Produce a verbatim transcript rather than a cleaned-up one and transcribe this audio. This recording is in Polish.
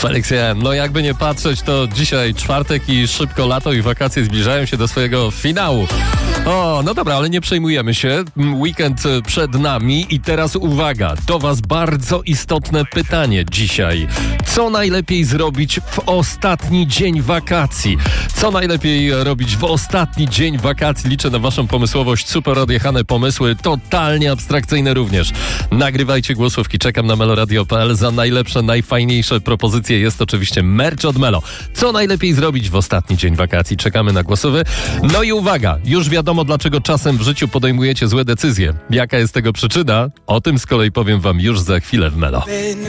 Felix Jan, no jakby nie patrzeć, to dzisiaj czwartek i szybko lato i wakacje zbliżają się do swojego finału. O, no dobra, ale nie przejmujemy się. Weekend przed nami i teraz uwaga, do was bardzo istotne pytanie dzisiaj. Co najlepiej zrobić w ostatni dzień wakacji? Co najlepiej robić w ostatni dzień wakacji? Liczę na waszą pomysłowość, super odjechane pomysły, totalnie abstrakcyjne również. Nagrywajcie głosówki, czekam na meloradio kropka p l. Za najlepsze, najfajniejsze propozycje jest oczywiście merch od Melo. Co najlepiej zrobić w ostatni dzień wakacji? Czekamy na głosowy. No i uwaga, już wiadomo, dlaczego czasem w życiu podejmujecie złe decyzje. Jaka jest tego przyczyna? O tym z kolei powiem wam już za chwilę w Melo.